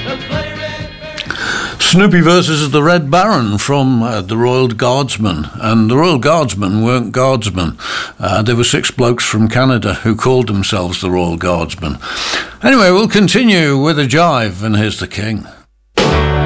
Snoopy versus the Red Baron from the Royal Guardsmen. And the Royal Guardsmen weren't guardsmen. They were 6 blokes from Canada who called themselves the Royal Guardsmen. Anyway, we'll continue with a jive, and here's the King.